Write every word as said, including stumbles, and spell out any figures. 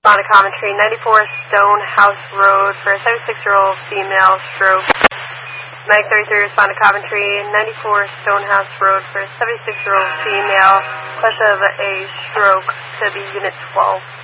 Respond to Coventry, ninety-four Stonehouse Road for a seventy-six-year-old female stroke. Mag thirty-three, respond to Coventry, ninety-four Stonehouse Road for a seventy-six-year-old female, question of a stroke to be Unit twelve.